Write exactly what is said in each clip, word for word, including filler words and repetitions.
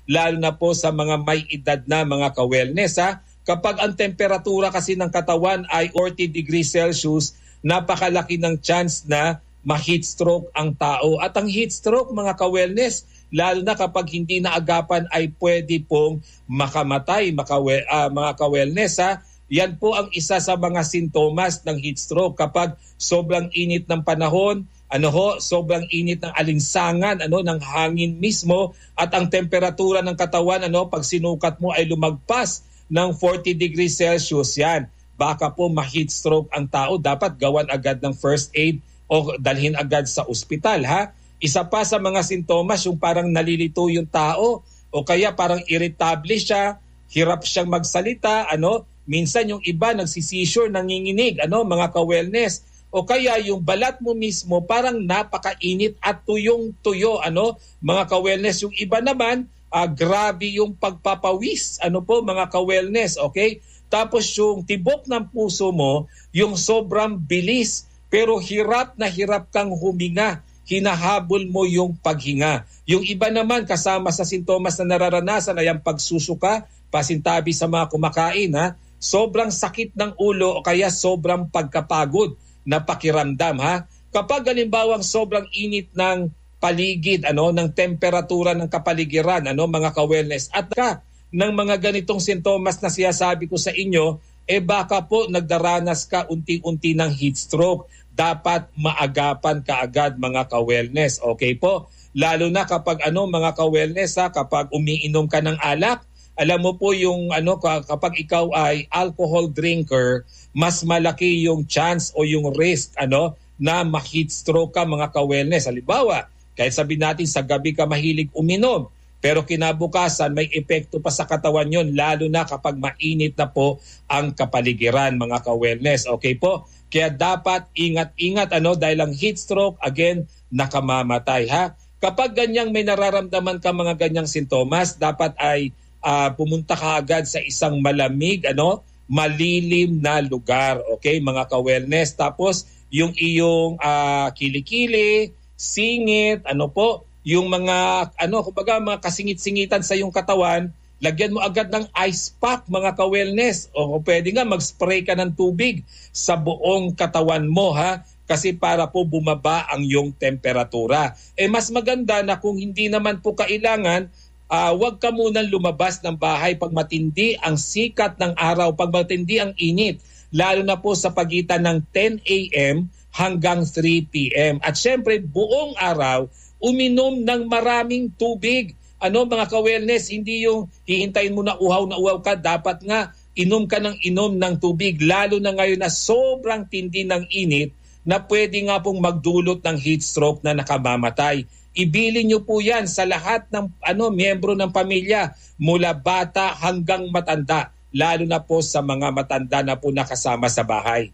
lalo na po sa mga may edad na mga ka-wellness. Ha? Kapag ang temperatura kasi ng katawan ay forty degrees Celsius, napakalaki ng chance na ma-heat stroke ang tao. At ang heat stroke mga ka-wellness, lalo na kapag hindi naagapan ay pwede pong makamatay mga, uh, mga ka-wellness. Ha? Yan po ang isa sa mga sintomas ng heat stroke kapag sobrang init ng panahon, ano ho, sobrang init ng alinsangan, ano, ng hangin mismo, at ang temperatura ng katawan, ano, pag sinukat mo ay lumagpas ng forty degrees Celsius, yan. Baka po ma-heat stroke ang tao, dapat gawan agad ng first aid o dalhin agad sa ospital, ha? Isa pa sa mga sintomas, yung parang nalilito yung tao o kaya parang irritable siya, hirap siyang magsalita, ano, minsan yung iba nagsisisure, nanginginig, ano, mga ka-wellness. O kaya yung balat mo mismo parang napakainit at tuyong-tuyo, ano, mga ka-wellness. Yung iba naman, uh, grabe yung pagpapawis, ano po, mga ka-wellness, okay? Tapos yung tibok ng puso mo, yung sobrang bilis, pero hirap na hirap kang huminga, hinahabol mo yung paghinga. Yung iba naman, kasama sa sintomas na nararanasan ay ang pagsusuka, pasintabi sa mga kumakain, ha? Sobrang sakit ng ulo o kaya sobrang pagkapagod na pakiramdam, ha. Kapag halimbawang sobrang init ng paligid, ano, ng temperatura ng kapaligiran, ano, mga ka-wellness, at ka ng mga ganitong sintomas na sinasabi ko sa inyo, eh baka po nagdaranas ka unti-unti ng heat stroke. Dapat maagapan kaagad mga ka-wellness, okay po? Lalo na kapag ano, mga ka-wellness, ha, kapag umiinom ka ng alak, alam mo po yung ano, kapag ikaw ay alcohol drinker, mas malaki yung chance o yung risk, ano, na ma-heat stroke ka mga ka-wellness. Halimbawa, kahit sabihin natin sa gabi ka mahilig uminom, pero kinabukasan may epekto pa sa katawan yon, lalo na kapag mainit na po ang kapaligiran mga ka-wellness. Okay po? Kaya dapat ingat-ingat, ano, dahil ang heat stroke, again, nakamamatay, ha. Kapag ganyang may nararamdaman ka mga ganyang sintomas, dapat ay uh, pumunta ka agad sa isang malamig, ano, malilim na lugar, okay, mga ka-wellness. Tapos, yung iyong uh, kilikili, singit, ano po, yung mga, ano, kumbaga, mga kasingit-singitan sa iyong katawan, lagyan mo agad ng ice pack, mga ka-wellness. O pwede nga, mag-spray ka ng tubig sa buong katawan mo, ha? Kasi para po bumaba ang iyong temperatura. Eh, mas maganda na kung hindi naman po kailangan, Uh, huwag ka munang lumabas ng bahay pag matindi ang sikat ng araw, pag matindi ang init, lalo na po sa pagitan ng ten a.m. hanggang three p.m. At syempre, buong araw, uminom ng maraming tubig. Ano mga ka-wellness, hindi yung hihintayin mo na uhaw na uhaw ka, dapat nga inom ka ng inom ng tubig, lalo na ngayon na sobrang tindi ng init na pwede nga pong magdulot ng heat stroke na nakamamatay. Ibilin niyo po yan sa lahat ng ano, miyembro ng pamilya, mula bata hanggang matanda, lalo na po sa mga matanda na po nakasama sa bahay.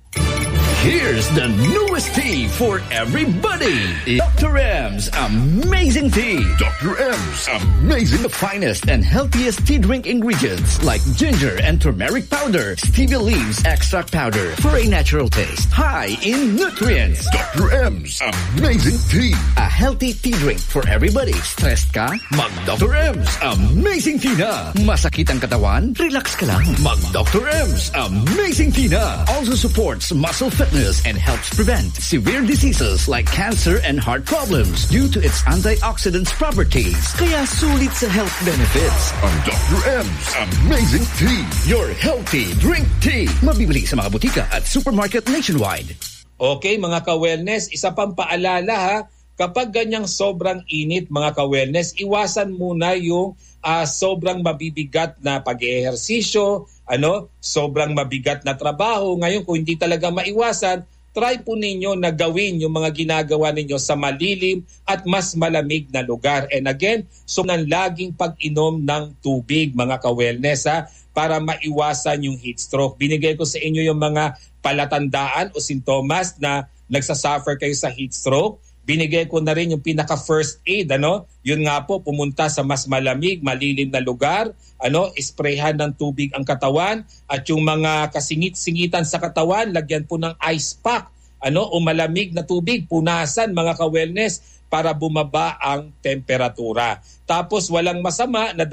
Here's the newest tea for everybody. Doctor M's Amazing Tea. Doctor M's Amazing. The finest and healthiest tea drink ingredients like ginger and turmeric powder, stevia leaves extract powder for a natural taste. High in nutrients. Doctor M's Amazing Tea. A healthy tea drink for everybody. Stressed ka? Mag Doctor M's Amazing Tea na. Masakit ang katawan? Relax ka lang. Mag Doctor M's Amazing Tea na. Also supports muscle fitness and helps prevent severe diseases like cancer and heart problems due to its antioxidants properties. Kaya sulit sa health benefits. Ang Doctor M's Amazing Tea. Your healthy drink tea. Mabibili sa mga butika at supermarket nationwide. Okay, mga ka-wellness, isa pang paalala, ha. Kapag ganyang sobrang init, mga ka-wellness, iwasan muna yung uh, sobrang mabibigat na pag-ehersisyo, ano, sobrang mabigat na trabaho. Ngayon, kung hindi talaga maiwasan, try po ninyo na gawin yung mga ginagawa ninyo sa malilim at mas malamig na lugar. And again, so nang laging pag-inom ng tubig, mga ka-wellness, ha, para maiwasan yung heat stroke. Binigay ko sa inyo yung mga palatandaan o sintomas na nagsasuffer kayo sa heat stroke. Binigay ko na rin yung pinaka-first aid, ano? Yun nga po, pumunta sa mas malamig, malilim na lugar, ano, isprayhan ng tubig ang katawan, at yung mga kasingit-singitan sa katawan, lagyan po ng ice pack, ano, o malamig na tubig, punasan, mga ka-wellness, para bumaba ang temperatura. Tapos walang masama na